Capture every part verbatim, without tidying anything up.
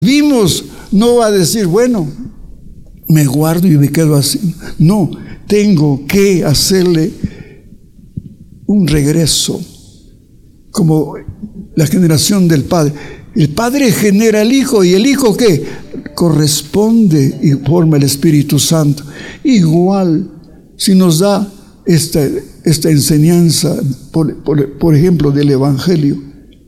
Vimos, no va a decir, bueno, me guardo y me quedo así. No, tengo que hacerle un regreso, como la generación del Padre. El Padre genera al Hijo, y el Hijo ¿qué? Corresponde y forma el Espíritu Santo. Igual, si nos da esta, esta enseñanza, por, por, por ejemplo, del Evangelio,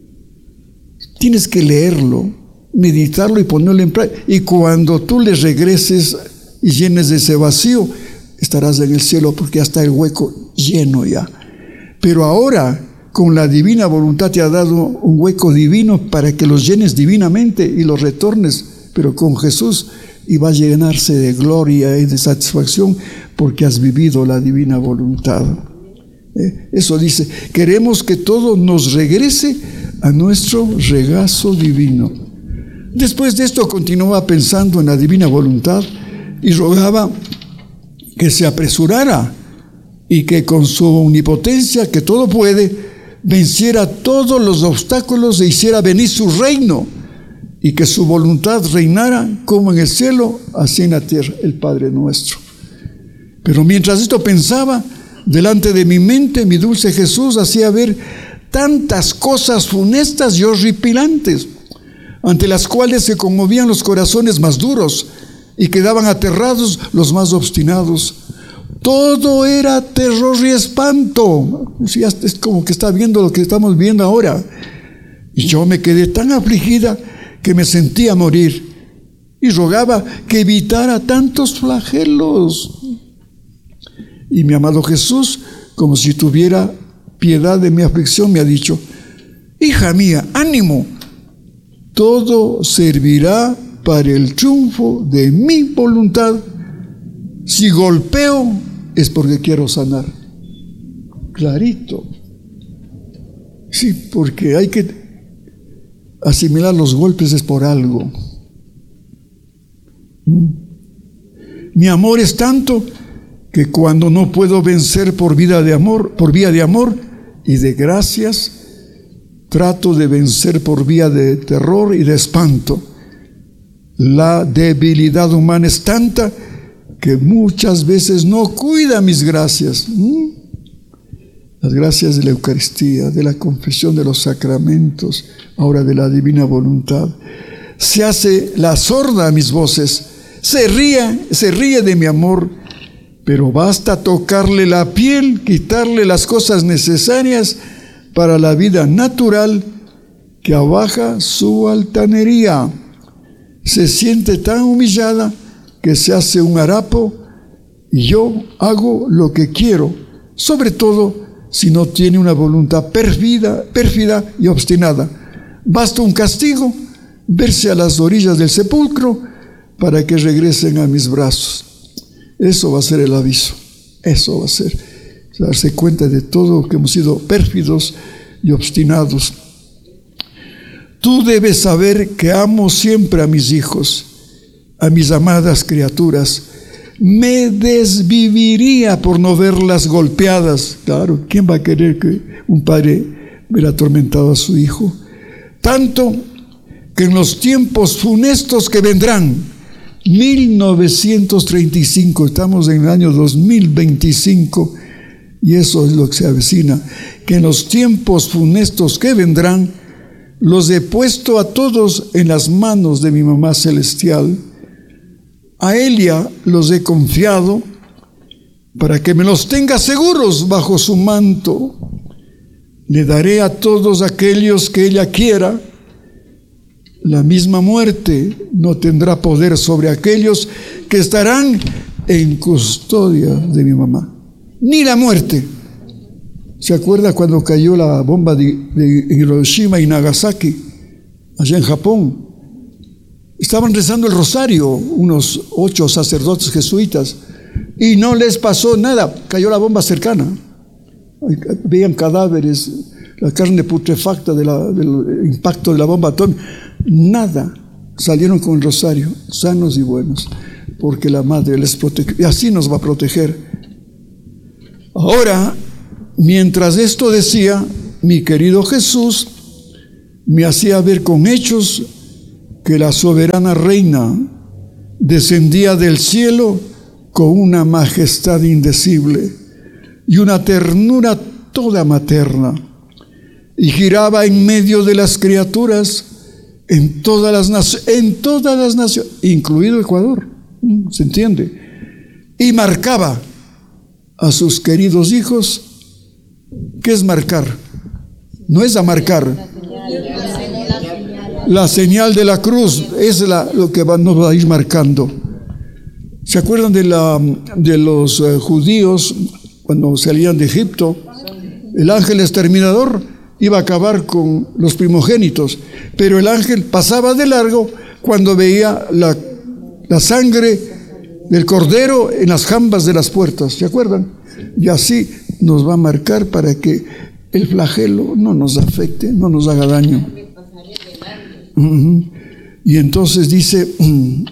tienes que leerlo, meditarlo y ponerlo en práctica. Y cuando tú le regreses y llenes de ese vacío, estarás en el cielo, porque ya está el hueco lleno ya. Pero ahora, con la divina voluntad, te ha dado un hueco divino para que los llenes divinamente y los retornes, pero con Jesús, y va a llenarse de gloria y de satisfacción porque has vivido la divina voluntad. ¿Eh? Eso dice, queremos que todo nos regrese a nuestro regazo divino. Después de esto continuaba pensando en la divina voluntad y rogaba que se apresurara y que con su omnipotencia, que todo puede, venciera todos los obstáculos e hiciera venir su reino, y que su voluntad reinara como en el cielo, así en la tierra, el Padre nuestro. Pero mientras esto pensaba, delante de mi mente, mi dulce Jesús hacía ver tantas cosas funestas y horripilantes, ante las cuales se conmovían los corazones más duros y quedaban aterrados los más obstinados. Todo era terror y espanto. Es como que está viendo lo que estamos viendo ahora. Y yo me quedé tan afligida que me sentía morir, y rogaba que evitara tantos flagelos. Y mi amado Jesús, como si tuviera piedad de mi aflicción, me ha dicho: hija mía, ánimo, todo servirá para el triunfo de mi voluntad. Si golpeo, es porque quiero sanar. Clarito. Sí, porque hay que asimilar los golpes, es por algo. Mi amor es tanto que cuando no puedo vencer por vida de amor, por vía de amor y de gracias, trato de vencer por vía de terror y de espanto. La debilidad humana es tanta que muchas veces no cuida mis gracias. Las gracias de la Eucaristía, de la confesión de los sacramentos, ahora de la divina voluntad. Se hace la sorda a mis voces, se ríe, se ríe de mi amor, pero basta tocarle la piel, quitarle las cosas necesarias para la vida natural, que abaja su altanería. Se siente tan humillada que se hace un harapo, y yo hago lo que quiero, sobre todo si no tiene una voluntad pérfida, pérfida y obstinada. Basta un castigo, verse a las orillas del sepulcro, para que regresen a mis brazos. Eso va a ser el aviso, eso va a ser, darse cuenta de todo que hemos sido pérfidos y obstinados. Tú debes saber que amo siempre a mis hijos, a mis amadas criaturas. Me desviviría por no verlas golpeadas. Claro, ¿quién va a querer que un padre vea atormentado a su hijo? Tanto que en los tiempos funestos que vendrán, mil novecientos treinta y cinco, estamos en el año dos mil veinticinco, y eso es lo que se avecina, que en los tiempos funestos que vendrán, los he puesto a todos en las manos de mi mamá celestial. A ella los he confiado para que me los tenga seguros bajo su manto. Le daré a todos aquellos que ella quiera. La misma muerte no tendrá poder sobre aquellos que estarán en custodia de mi mamá. Ni la muerte. ¿Se acuerda cuando cayó la bomba de, de Hiroshima y Nagasaki, allá en Japón? Estaban rezando el rosario unos ocho sacerdotes jesuitas y no les pasó nada. Cayó la bomba cercana. Veían cadáveres, la carne putrefacta de la, del impacto de la bomba atómica. Nada. Salieron con el rosario, sanos y buenos, porque la Madre les protege. Y así nos va a proteger. Ahora, mientras esto decía, mi querido Jesús me hacía ver con hechos que la soberana reina descendía del cielo con una majestad indecible y una ternura toda materna, y giraba en medio de las criaturas en todas las naciones, en todas las naciones, incluido Ecuador, ¿se entiende? Y marcaba a sus queridos hijos. ¿Qué es marcar? No es a marcar. La señal de la cruz es la, lo que va, nos va a ir marcando. ¿Se acuerdan de, la, de los eh, judíos cuando salían de Egipto? El ángel exterminador iba a acabar con los primogénitos, pero el ángel pasaba de largo cuando veía la, la sangre del cordero en las jambas de las puertas. ¿Se acuerdan? Y así nos va a marcar para que el flagelo no nos afecte, no nos haga daño. Uh-huh. Y entonces dice, uh,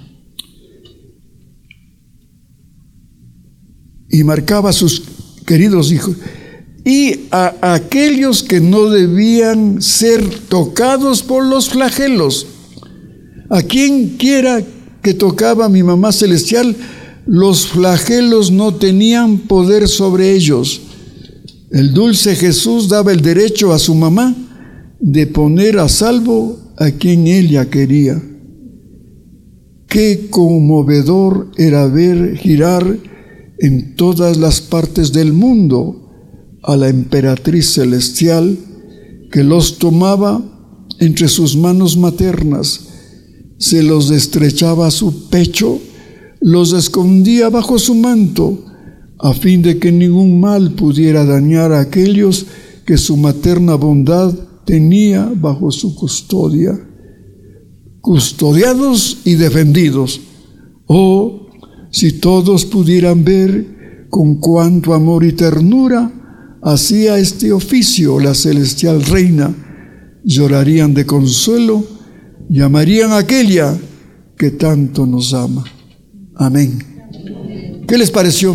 y marcaba a sus queridos hijos y a, a aquellos que no debían ser tocados por los flagelos. A quien quiera que tocaba a mi mamá celestial, los flagelos no tenían poder sobre ellos. El dulce Jesús daba el derecho a su mamá de poner a salvo a quien ella quería. Qué conmovedor era ver girar en todas las partes del mundo a la emperatriz celestial, que los tomaba entre sus manos maternas, se los estrechaba a su pecho, los escondía bajo su manto, a fin de que ningún mal pudiera dañar a aquellos que su materna bondad tenía bajo su custodia, custodiados y defendidos. Oh, si todos pudieran ver con cuánto amor y ternura hacía este oficio la celestial reina, llorarían de consuelo y amarían a aquella que tanto nos ama. Amén. ¿Qué les pareció?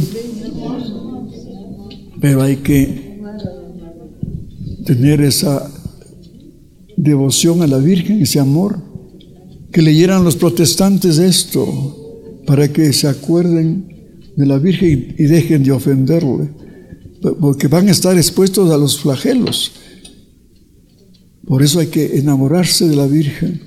Pero hay que tener esa devoción a la Virgen, ese amor, que leyeran los protestantes esto, para que se acuerden de la Virgen y dejen de ofenderle, porque van a estar expuestos a los flagelos. Por eso hay que enamorarse de la Virgen.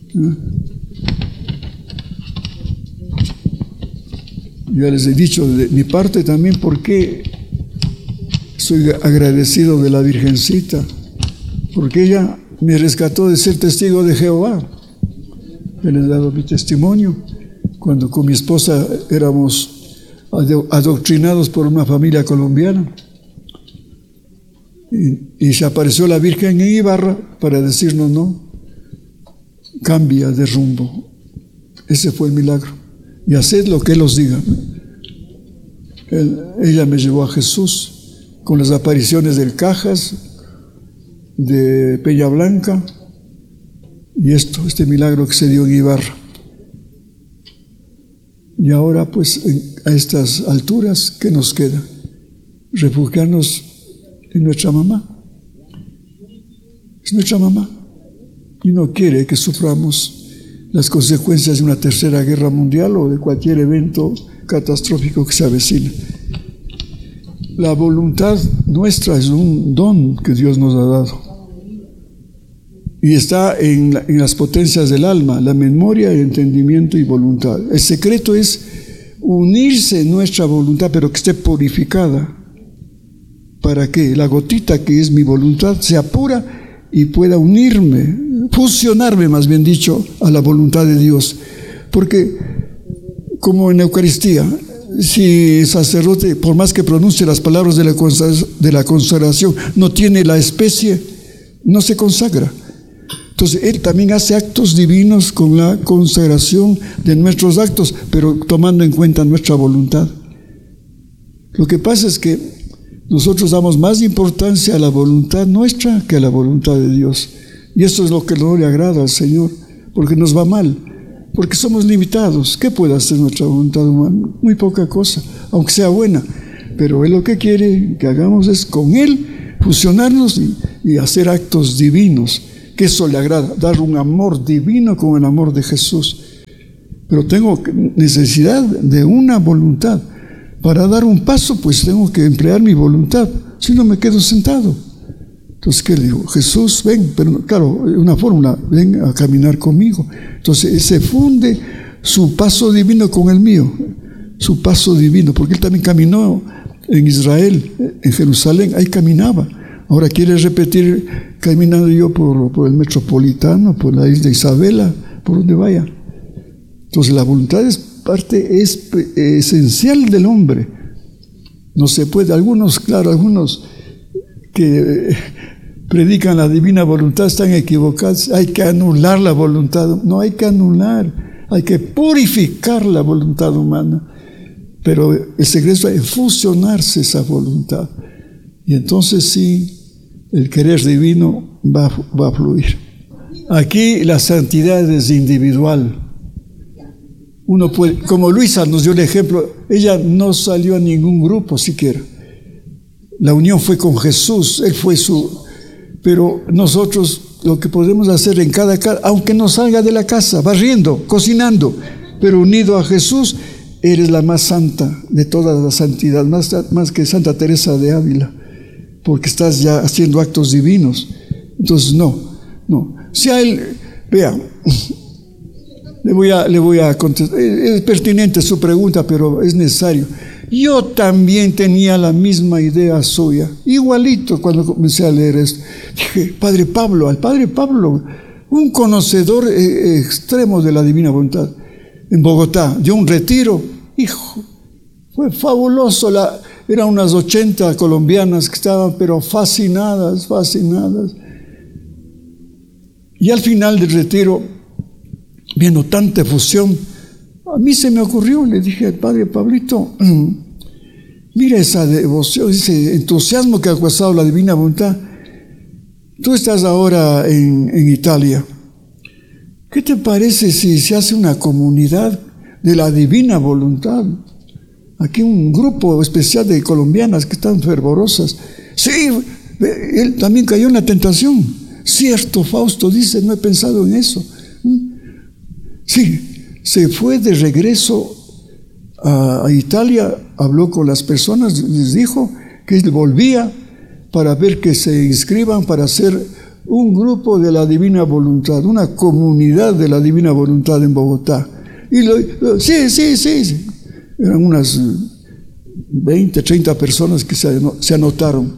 Ya les he dicho de mi parte también por qué soy agradecido de la Virgencita, porque ella me rescató de ser testigo de Jehová. Yo les he dado mi testimonio cuando con mi esposa éramos adoctrinados por una familia colombiana, y, y se apareció la Virgen en Ibarra para decirnos: no, cambia de rumbo. Ese fue el milagro, y haced lo que Él os diga. Él, ella me llevó a Jesús con las apariciones del Cajas, de Peña Blanca, y esto, este milagro que se dio en Ibarra. Y ahora, pues, en, a estas alturas, ¿qué nos queda? Refugiarnos en nuestra mamá. Es nuestra mamá, y no quiere que suframos las consecuencias de una tercera guerra mundial o de cualquier evento catastrófico que se avecina. La voluntad nuestra es un don que Dios nos ha dado, y está en, la, en las potencias del alma, la memoria, el entendimiento y voluntad. El secreto es unirse en nuestra voluntad, pero que esté purificada, para que la gotita que es mi voluntad sea pura y pueda unirme, fusionarme, más bien dicho, a la voluntad de Dios. Porque, como en la Eucaristía, si el sacerdote, por más que pronuncie las palabras de la, de la consagración, no tiene la especie, no se consagra. Entonces, Él también hace actos divinos con la consagración de nuestros actos, pero tomando en cuenta nuestra voluntad. Lo que pasa es que nosotros damos más importancia a la voluntad nuestra que a la voluntad de Dios. Y eso es lo que no le agrada al Señor, porque nos va mal. Porque somos limitados. ¿Qué puede hacer nuestra voluntad humana? Muy poca cosa, aunque sea buena. Pero Él lo que quiere que hagamos es con Él fusionarnos y, y hacer actos divinos. que eso le agrada, dar un amor divino con el amor de Jesús. Pero tengo necesidad de una voluntad. Para dar un paso, pues tengo que emplear mi voluntad, si no me quedo sentado. Entonces, ¿qué le digo? Jesús, ven, pero claro, una fórmula, ven a caminar conmigo. Entonces, se funde su paso divino con el mío, su paso divino, porque él también caminó en Israel, en Jerusalén, ahí caminaba. Ahora quiere repetir, caminando yo por, por el Metropolitano, por la isla Isabela, por donde vaya. Entonces, la voluntad es parte es, esencial del hombre. No se puede, algunos, claro, algunos que predican la divina voluntad están equivocados. Hay que anular la voluntad. No hay que anular, hay que purificar la voluntad humana. Pero el secreto es fusionarse esa voluntad. Y entonces sí, el querer divino va, va a fluir. Aquí la santidad es individual. Uno puede, como Luisa nos dio el ejemplo, ella no salió a ningún grupo siquiera. La unión fue con Jesús, Él fue su... Pero nosotros lo que podemos hacer en cada casa, aunque no salga de la casa, barriendo, cocinando, pero unido a Jesús, eres la más santa de toda la santidad, más, más que Santa Teresa de Ávila, porque estás ya haciendo actos divinos. Entonces, no, no. Si a Él, vea... Le voy a, le voy a contestar. Es pertinente su pregunta, pero es necesario. Yo también tenía la misma idea suya, igualito cuando comencé a leer esto. Dije, Padre Pablo, al Padre Pablo, un conocedor eh, extremo de la divina voluntad, en Bogotá, dio un retiro. Hijo, fue fabuloso. La, eran unas ochenta colombianas que estaban, pero fascinadas, fascinadas. Y al final del retiro, viendo tanta efusión, a mí se me ocurrió, le dije al Padre Pablito, mira esa devoción, ese entusiasmo que ha causado la divina voluntad. Tú estás ahora en, en Italia. ¿Qué te parece si se hace una comunidad de la divina voluntad? Aquí un grupo especial de colombianas que están fervorosas. Sí, él también cayó en la tentación. Cierto, Fausto dice, no he pensado en eso. Sí, se fue de regreso a, a Italia, habló con las personas, les dijo que él volvía para ver que se inscriban para hacer un grupo de la divina voluntad, una comunidad de la divina voluntad en Bogotá. Y lo, lo, sí, sí, sí, sí, eran unas veinte, treinta personas que se, se anotaron.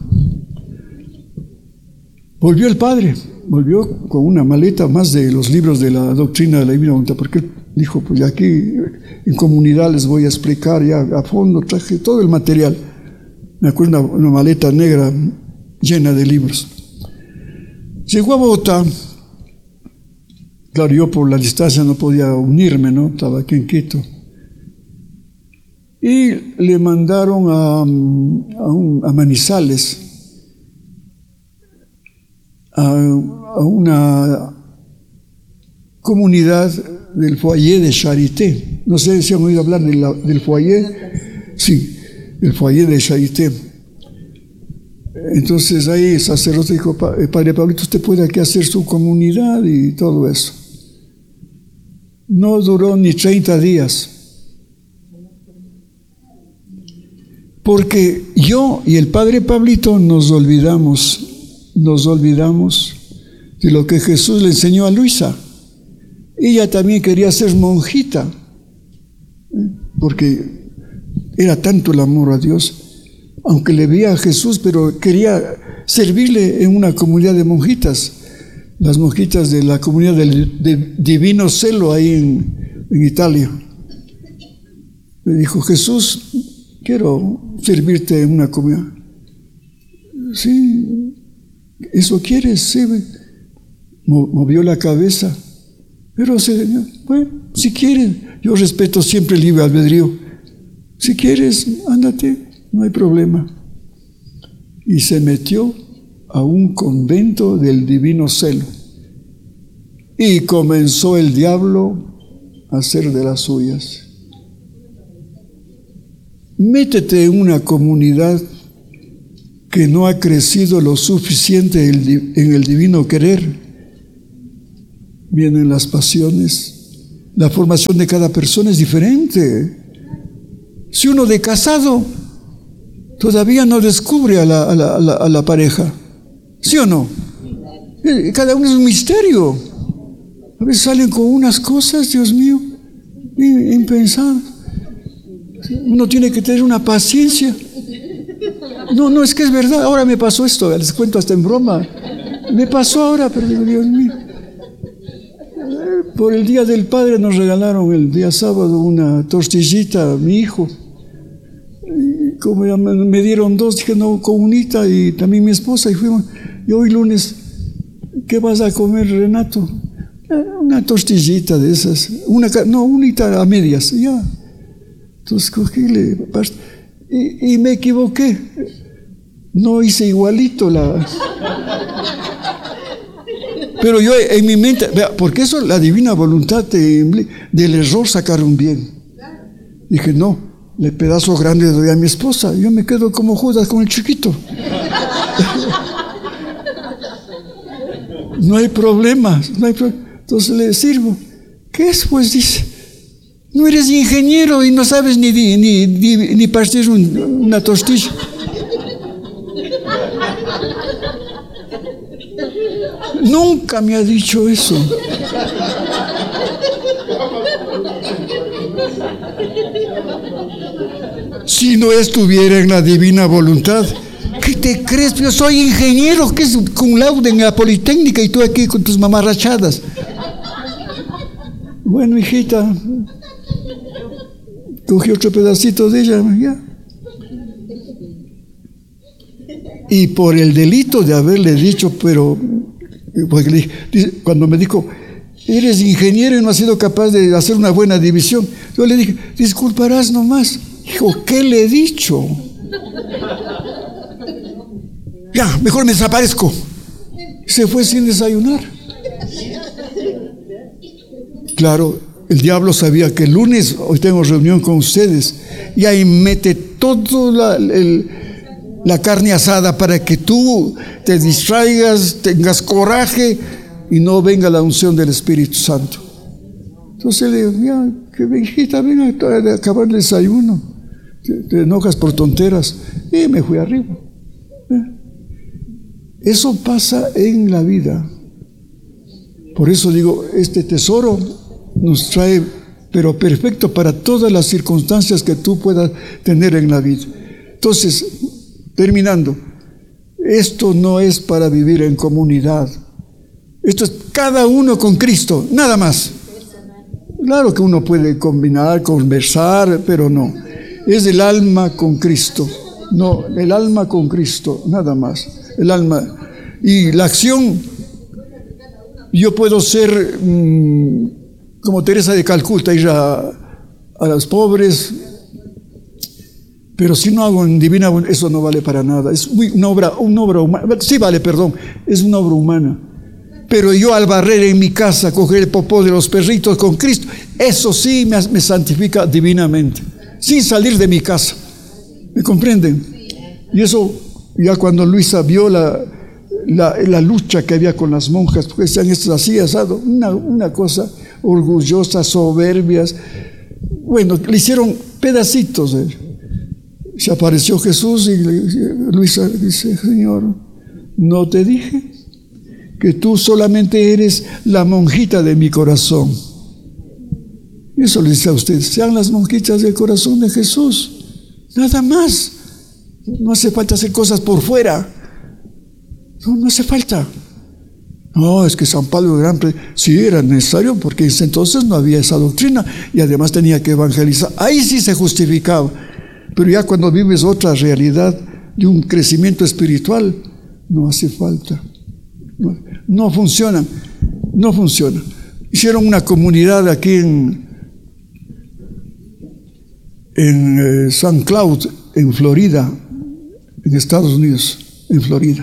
Volvió el padre. Volvió con una maleta más de los libros de la doctrina de la divina voluntad, porque él dijo, pues aquí en comunidad les voy a explicar ya a fondo, traje todo el material. Me acuerdo una, una maleta negra llena de libros. Llegó a Bogotá, claro, yo por la distancia no podía unirme, ¿no? Estaba aquí en Quito. Y le mandaron a, a, un, a Manizales, a, a una comunidad del foyer de Charité. No sé si han oído hablar de la, del foyer. Sí, el foyer de Charité. Entonces ahí el sacerdote dijo, Padre Pablito, usted puede aquí hacer su comunidad y todo eso. No duró ni treinta días. Porque yo y el Padre Pablito nos olvidamos, nos olvidamos de lo que Jesús le enseñó a Luisa. Ella también quería ser monjita, porque era tanto el amor a Dios, aunque le veía a Jesús, pero quería servirle en una comunidad de monjitas, las monjitas de la comunidad del de Divino Celo ahí en, en Italia. Le dijo, Jesús, quiero servirte en una comunidad. Sí, ¿eso quieres? Sí. Movió la cabeza. Pero, Señor, bueno, si quieres, yo respeto siempre el libre albedrío. Si quieres, ándate, no hay problema. Y se metió a un convento del Divino Celo. Y comenzó el diablo a hacer de las suyas. Métete en una comunidad que no ha crecido lo suficiente en el divino querer, vienen las pasiones. La formación de cada persona es diferente. Si uno de casado todavía no descubre a la, a la, a la, a la pareja, ¿sí o no? Cada uno es un misterio. A veces salen con unas cosas, Dios mío, impensadas. Uno tiene que tener una paciencia. No, no, es que es verdad. Ahora me pasó esto, les cuento hasta en broma. Me pasó ahora, pero digo, Dios mío. Por el Día del Padre nos regalaron el día sábado una tortillita a mi hijo. Y como ya me dieron dos, dije, no, con unita y también mi esposa. Y fuimos. Y hoy lunes, ¿qué vas a comer, Renato? Una tortillita de esas. Una, no, unita a medias. Ya. Entonces cogí y, y me equivoqué. No hice igualito la... Pero yo en mi mente, vea, porque eso la divina voluntad te, del error sacar un bien. Dije, no, el pedazo grande le doy a mi esposa. Yo me quedo como Judas con el chiquito. No hay problema, no hay problema. Entonces le sirvo. ¿Qué es? Pues dice, no eres ingeniero y no sabes ni, ni, ni, ni, ni partir un, una tortilla. Nunca me ha dicho eso. Si no estuviera en la divina voluntad, ¿qué te crees? Yo soy ingeniero, que es cum laude en la Politécnica y tú aquí con tus mamarrachadas. Bueno, hijita, cogí otro pedacito de ella, ya. Y por el delito de haberle dicho, pero porque le, dice, cuando me dijo, eres ingeniero y no has sido capaz de hacer una buena división, yo le dije, disculparás nomás. Hijo, ¿qué le he dicho? Ya, mejor me desaparezco. Se fue sin desayunar. Claro, el diablo sabía que el lunes hoy tengo reunión con ustedes y ahí mete todo la, el, la carne asada para que tú te distraigas, tengas coraje y no venga la unción del Espíritu Santo. Entonces le digo, ya, que hijita, venga a acabar el desayuno, te, te enojas por tonteras, y me fui arriba. Eso pasa en la vida. Por eso digo, este tesoro nos trae, pero perfecto para todas las circunstancias que tú puedas tener en la vida. Entonces, terminando, esto no es para vivir en comunidad. Esto es cada uno con Cristo, nada más. Claro que uno puede combinar, conversar, pero no. Es el alma con Cristo. No, el alma con Cristo, nada más. El alma. Y la acción, yo puedo ser mmm, como Teresa de Calcuta, ir a, a los pobres, pero si no hago en divina, eso no vale para nada. Es una obra, una obra humana. Sí vale, perdón, es una obra humana. Pero yo al barrer en mi casa, coger el popó de los perritos con Cristo, eso sí me, me santifica divinamente, sin salir de mi casa. ¿Me comprenden? Y eso, ya cuando Luisa vio la, la, la lucha que había con las monjas, porque decían, esto así, asado, una, una cosa orgullosa, soberbias. Bueno, le hicieron pedacitos de él. Se apareció Jesús y Luisa dice, Señor, ¿no te dije que tú solamente eres la monjita de mi corazón? Eso le dice a ustedes, sean las monjitas del corazón de Jesús, nada más. No hace falta hacer cosas por fuera. No, no hace falta. No, es que San Pablo el Gran, sí era necesario, porque entonces no había esa doctrina y además tenía que evangelizar. Ahí sí se justificaba. Pero ya cuando vives otra realidad de un crecimiento espiritual, no hace falta. No, no funcionan, no funcionan. Hicieron una comunidad aquí en, en eh, San Cloud, en Florida, en Estados Unidos, en Florida.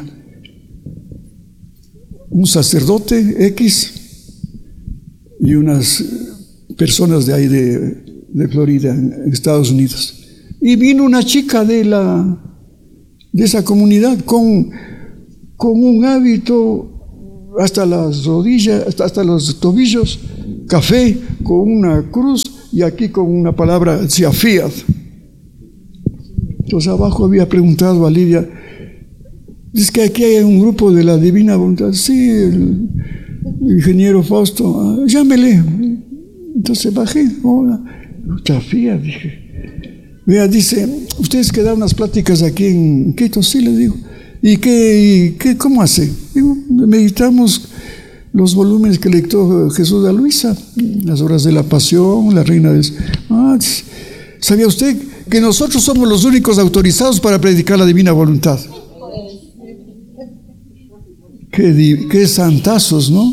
Un sacerdote X y unas personas de ahí de, de Florida, en Estados Unidos. Y vino una chica de la de esa comunidad con, con un hábito hasta las rodillas, hasta, hasta los tobillos, café con una cruz y aquí con una palabra, decía Fiat. Entonces abajo había preguntado a Lidia, dice que aquí hay un grupo de la Divina Voluntad. Sí, el ingeniero Fausto, ah, llámele. Entonces bajé, hola, mucha Fiat, dije. Vea, dice, ustedes que dan unas pláticas aquí en Quito, sí, le digo. ¿Y qué, y qué, cómo hace? Digo, meditamos los volúmenes que lectó Jesús de Luisa, las horas de la pasión, la reina de... Ah, ¿sabía usted que nosotros somos los únicos autorizados para predicar la divina voluntad? Qué, qué santazos, ¿no?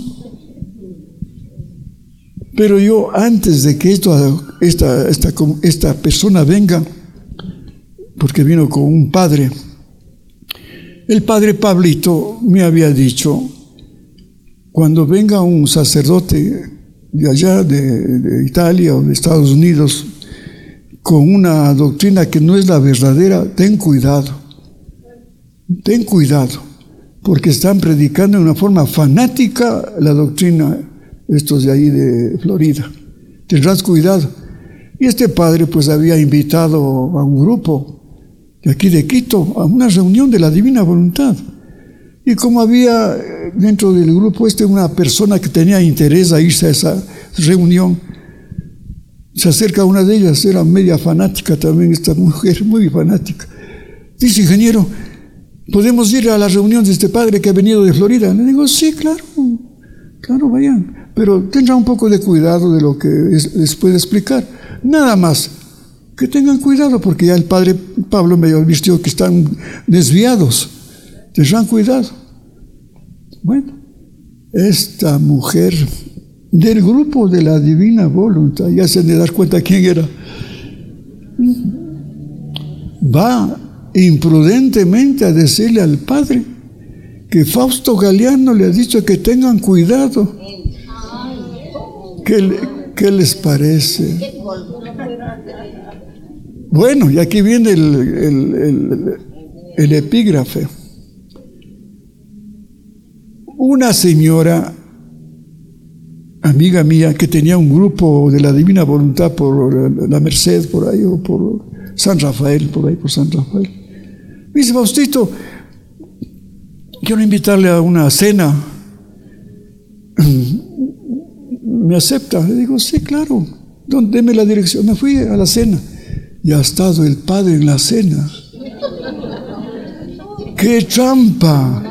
Pero yo, antes de que esto, esta, esta, esta persona venga, porque vino con un padre, el padre Pablito me había dicho, cuando venga un sacerdote de allá, de, de Italia o de Estados Unidos, con una doctrina que no es la verdadera, ten cuidado, ten cuidado, porque están predicando de una forma fanática la doctrina, estos de ahí de Florida. Tendrás cuidado. Y este padre pues había invitado a un grupo de aquí de Quito a una reunión de la Divina Voluntad. Y como había dentro del grupo este una persona que tenía interés a irse a esa reunión, se acerca a una de ellas, era media fanática también, esta mujer, muy fanática. Dice, ingeniero, ¿podemos ir a la reunión de este padre que ha venido de Florida? Le digo, sí, claro, claro, vayan, pero tendrá un poco de cuidado de lo que es, les puede explicar. Nada más, que tengan cuidado, porque ya el padre Pablo me advirtió que están desviados. Tendrán cuidado. Bueno, esta mujer del grupo de la Divina Voluntad, ya se han de dar cuenta quién era, va imprudentemente a decirle al padre que Fausto Galeano le ha dicho que tengan cuidado. ¿Qué, qué les parece? Bueno, y aquí viene el, el, el, el epígrafe. Una señora, amiga mía, que tenía un grupo de la Divina Voluntad por la Merced, por ahí, o por San Rafael, por ahí, por San Rafael, me dice, Faustito, quiero invitarle a una cena. ¿Me acepta? Le digo, sí, claro. Deme la dirección. Me fui a la cena. Y ha estado el padre en la cena. ¡Qué trampa!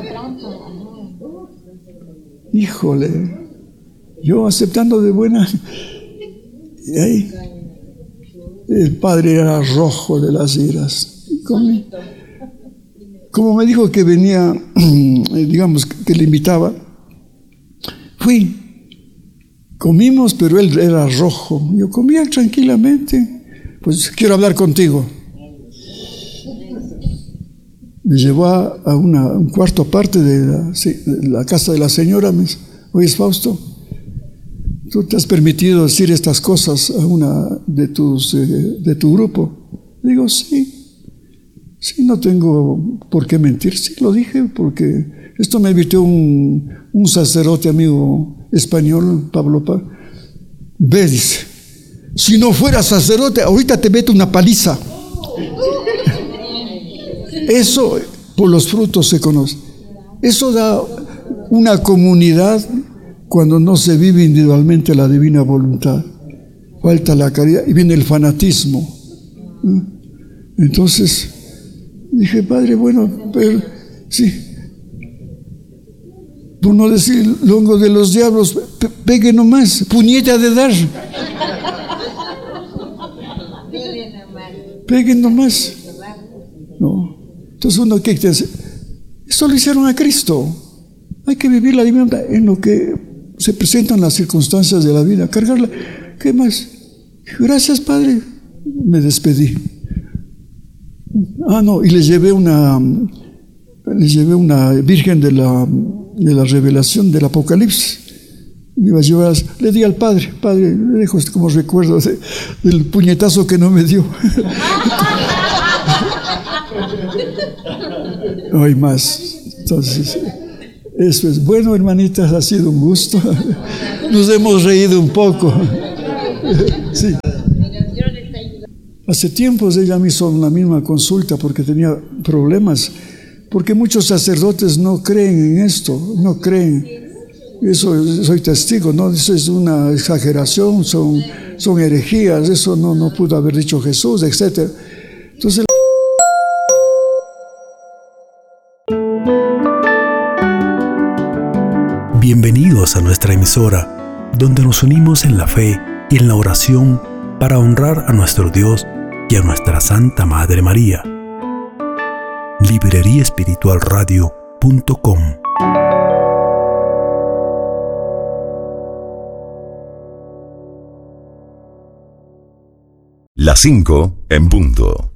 Híjole. Yo aceptando de buena. Y ahí el padre era rojo de las iras. Como, como me dijo que venía, digamos, que le invitaba, fui. Comimos, pero él era rojo. Yo comía tranquilamente. Pues quiero hablar contigo. Me llevó a una, un cuarto aparte de la, sí, de la casa de la señora. Me dice, oye, Fausto, ¿tú te has permitido decir estas cosas a una de tus eh, de tu grupo? Digo, sí. Sí, no tengo por qué mentir. Sí, lo dije porque esto me invitó un, un sacerdote amigo español, Pablo Paz. Ve, dice, si no fuera sacerdote, ahorita te meto una paliza. Eso por los frutos se conoce. Eso da una comunidad cuando no se vive individualmente la divina voluntad. Falta la caridad y viene el fanatismo. Entonces dije, padre, bueno, pero sí, por no decir longo de los diablos, pe pegue nomás, puñeta de dar. Peguen nomás. No. Entonces uno, ¿qué hace? Esto lo hicieron a Cristo. Hay que vivir la divinidad en lo que se presentan las circunstancias de la vida, cargarla. ¿Qué más? Gracias, Padre. Me despedí. Ah, no, y les llevé una, les llevé una virgen de la, de la revelación del Apocalipsis. Me iba a llevar, le di al Padre, Padre, le dejo como recuerdo de, del puñetazo que no me dio. No hay más. Entonces, Eso es bueno, hermanitas, ha sido un gusto. Nos hemos reído un poco. Sí. Hace tiempos ella me hizo la misma consulta porque tenía problemas, porque muchos sacerdotes no creen en esto, no creen. Eso soy testigo, ¿no? Eso es una exageración, son, son herejías, eso no, no pudo haber dicho Jesús, etcétera. Entonces, bienvenidos a nuestra emisora, donde nos unimos en la fe y en la oración para honrar a nuestro Dios y a nuestra Santa Madre María. librería espiritual radio punto com. Las cinco en punto.